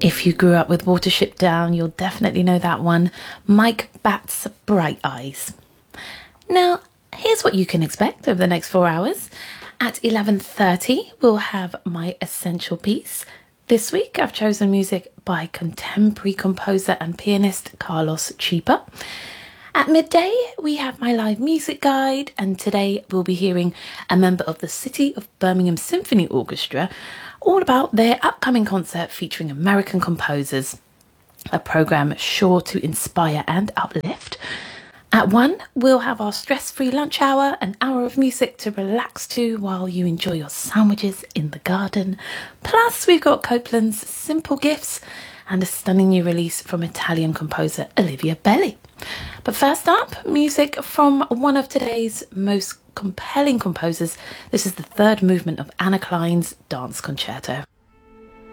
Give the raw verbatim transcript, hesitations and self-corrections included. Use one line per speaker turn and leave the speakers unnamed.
If you grew up with Watership Down, you'll definitely know that one. Mike Batt's Bright Eyes. Now, here's what you can expect over the next four hours. At eleven thirty, we'll have my essential piece. This week, I've chosen music by contemporary composer and pianist Carlos Cheeper. At midday, we have my live music guide, and today we'll be hearing a member of the City of Birmingham Symphony Orchestra all about their upcoming concert featuring American composers, a programme sure to inspire and uplift. At one, we'll have our stress-free lunch hour, an hour of music to relax to while you enjoy your sandwiches in the garden. Plus, we've got Copland's Simple Gifts and a stunning new release from Italian composer Olivia Belli. But first up, music from one of today's most compelling composers. This is the third movement of Anna Klein's Dance Concerto.